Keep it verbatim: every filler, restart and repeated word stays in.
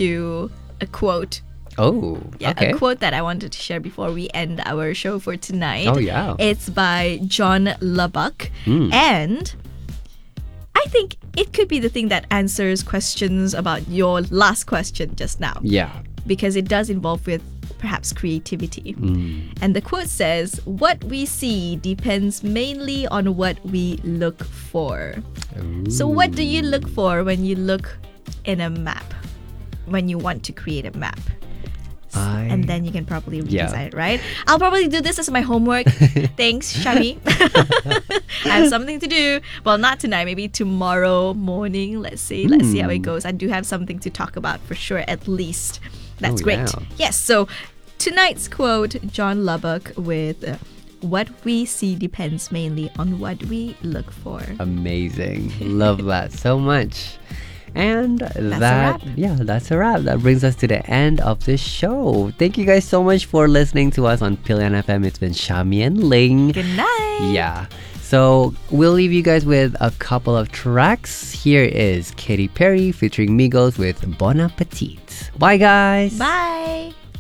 to a quote. Oh, Yeah, okay. a quote that I wanted to share before we end our show for tonight. Oh, yeah. It's by John Lubbock. Mm. And I think it could be the thing that answers questions about your last question just now. Yeah. Because it does involve with perhaps creativity. Mm. And the quote says, "What we see depends mainly on what we look for." Ooh. So what do you look for when you look in a map? When you want to create a map? I... And then you can probably redesign Yeah. it, right? I'll probably do this as my homework. Thanks, Shami. I have something to do. Well, not tonight. Maybe tomorrow morning. Let's see. Let's see how it Hmm. goes. I do have something to talk about for sure, at least. That's Oh, great. yeah. Yes. So tonight's quote, John Lubbock with uh, "What we see depends mainly on what we look for." Amazing. Love that so much. And a that, wrap. yeah, that's a wrap. That brings us to the end of the show. Thank you guys so much for listening to us on Pilihan F M. It's been Shami and Ling. Good night. Yeah. So we'll leave you guys with a couple of tracks. Here is Katy Perry featuring Migos with Bon Appetit. Bye, guys. Bye.